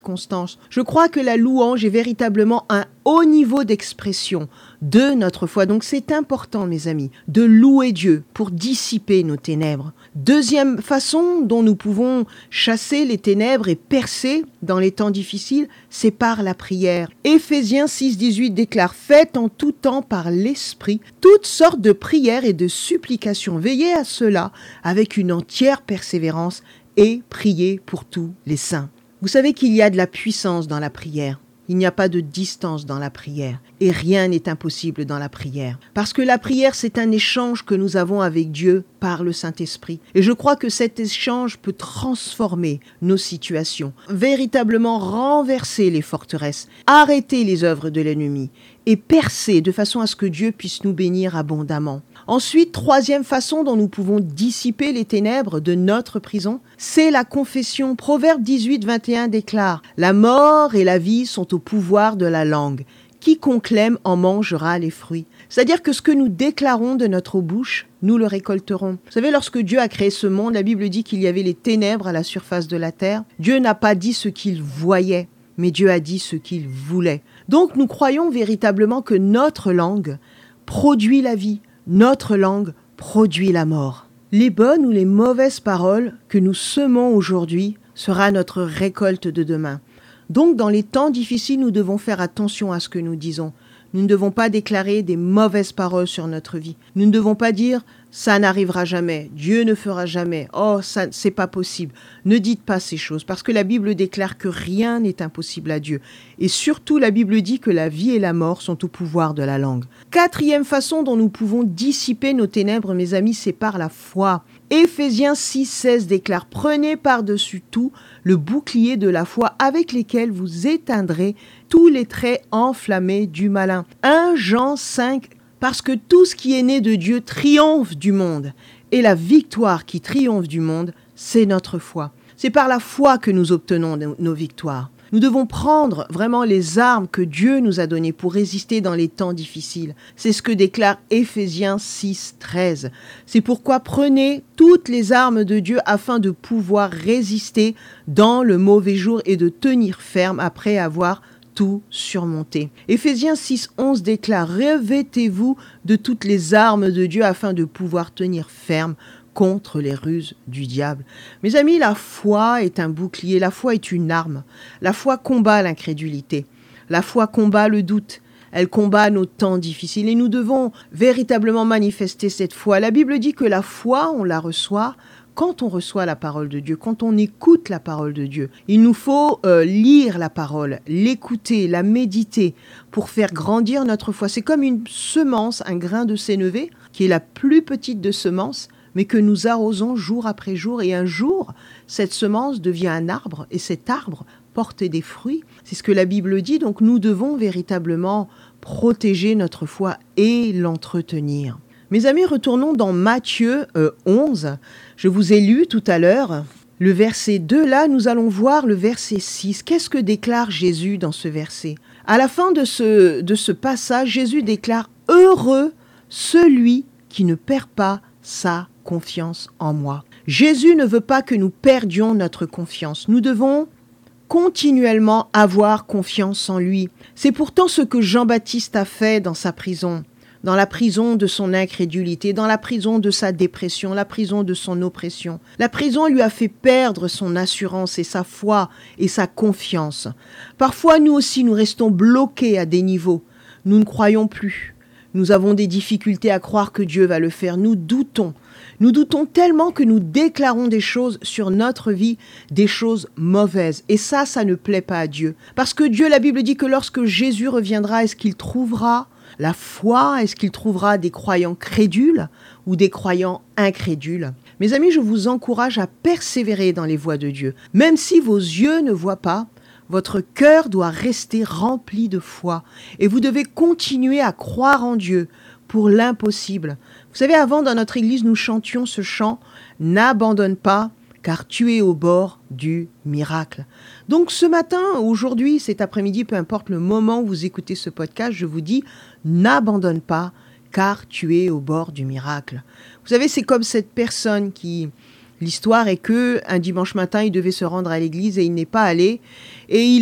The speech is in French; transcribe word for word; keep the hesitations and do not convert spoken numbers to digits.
Constance, je crois que la louange est véritablement un haut niveau d'expression de notre foi. Donc c'est important, mes amis, de louer Dieu pour dissiper nos ténèbres. Deuxième façon dont nous pouvons chasser les ténèbres et percer dans les temps difficiles, c'est par la prière. Éphésiens six dix-huit déclare « Faites en tout temps par l'Esprit toutes sortes de prières et de supplications. Veillez à cela avec une entière persévérance et priez pour tous les saints. » Vous savez qu'il y a de la puissance dans la prière. Il n'y a pas de distance dans la prière. Et rien n'est impossible dans la prière. Parce que la prière, c'est un échange que nous avons avec Dieu par le Saint-Esprit. Et je crois que cet échange peut transformer nos situations, véritablement renverser les forteresses, arrêter les œuvres de l'ennemi et percer de façon à ce que Dieu puisse nous bénir abondamment. Ensuite, troisième façon dont nous pouvons dissiper les ténèbres de notre prison, c'est la confession. Proverbe dix-huit vingt et un déclare « La mort et la vie sont au pouvoir de la langue. Quiconque l'aime en mangera les fruits. » C'est-à-dire que ce que nous déclarons de notre bouche, nous le récolterons. Vous savez, lorsque Dieu a créé ce monde, la Bible dit qu'il y avait les ténèbres à la surface de la terre. Dieu n'a pas dit ce qu'il voyait, mais Dieu a dit ce qu'il voulait. Donc nous croyons véritablement que notre langue produit la vie. Notre langue produit la mort. Les bonnes ou les mauvaises paroles que nous semons aujourd'hui sera notre récolte de demain. Donc, dans les temps difficiles, nous devons faire attention à ce que nous disons. Nous ne devons pas déclarer des mauvaises paroles sur notre vie. Nous ne devons pas dire « ça n'arrivera jamais, Dieu ne fera jamais, oh, ça, c'est pas possible ». Ne dites pas ces choses, parce que la Bible déclare que rien n'est impossible à Dieu. Et surtout, la Bible dit que la vie et la mort sont au pouvoir de la langue. Quatrième façon dont nous pouvons dissiper nos ténèbres, mes amis, c'est par la foi. Éphésiens six seize déclare « Prenez par-dessus tout le bouclier de la foi avec lesquels vous éteindrez tous les traits enflammés du malin. » premier Jean cinq, parce que tout ce qui est né de Dieu triomphe du monde. Et la victoire qui triomphe du monde, c'est notre foi. C'est par la foi que nous obtenons nos victoires. Nous devons prendre vraiment les armes que Dieu nous a données pour résister dans les temps difficiles. C'est ce que déclare Éphésiens six treize. C'est pourquoi prenez toutes les armes de Dieu afin de pouvoir résister dans le mauvais jour et de tenir ferme après avoir tout surmonté. Éphésiens six onze déclare « Revêtez-vous de toutes les armes de Dieu afin de pouvoir tenir ferme contre les ruses du diable. » Mes amis, la foi est un bouclier, la foi est une arme. La foi combat l'incrédulité. La foi combat le doute. Elle combat nos temps difficiles et nous devons véritablement manifester cette foi. La Bible dit que la foi, on la reçoit quand on reçoit la parole de Dieu, quand on écoute la parole de Dieu. Il nous faut euh, lire la parole, l'écouter, la méditer pour faire grandir notre foi. C'est comme une semence, un grain de sénévé, qui est la plus petite de semences, mais que nous arrosons jour après jour. Et un jour, cette semence devient un arbre et cet arbre porte des fruits. C'est ce que la Bible dit. Donc nous devons véritablement protéger notre foi et l'entretenir. Mes amis, retournons dans Matthieu euh, onze. Je vous ai lu tout à l'heure le verset deux. Là, nous allons voir le verset six. Qu'est-ce que déclare Jésus dans ce verset ? À la fin de ce, de ce passage, Jésus déclare « Heureux celui qui ne perd pas sa confiance en moi ». Jésus ne veut pas que nous perdions notre confiance. Nous devons continuellement avoir confiance en lui. C'est pourtant ce que Jean-Baptiste a fait dans sa prison. Dans la prison de son incrédulité, dans la prison de sa dépression, la prison de son oppression. La prison lui a fait perdre son assurance et sa foi et sa confiance. Parfois, nous aussi, nous restons bloqués à des niveaux. Nous ne croyons plus. Nous avons des difficultés à croire que Dieu va le faire. Nous doutons. Nous doutons tellement que nous déclarons des choses sur notre vie, des choses mauvaises. Et ça, ça ne plaît pas à Dieu. Parce que Dieu, la Bible dit que lorsque Jésus reviendra, est-ce qu'il trouvera la foi? Est-ce qu'il trouvera des croyants crédules ou des croyants incrédules? Mes amis, je vous encourage à persévérer dans les voies de Dieu. Même si vos yeux ne voient pas, votre cœur doit rester rempli de foi. Et vous devez continuer à croire en Dieu pour l'impossible. Vous savez, avant, dans notre église, nous chantions ce chant « N'abandonne pas, car tu es au bord du miracle ». Donc ce matin, aujourd'hui, cet après-midi, peu importe le moment où vous écoutez ce podcast, je vous dis « N'abandonne pas, car tu es au bord du miracle ». Vous savez, c'est comme cette personne qui L'histoire est que un dimanche matin, il devait se rendre à l'église et il n'est pas allé. Et il